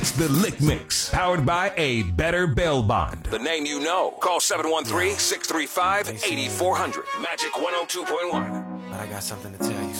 That's the Lick Mix, powered by A Better Bail Bond. The name you know. Call 713-635-8400. Magic 102.1. But I got something to tell you.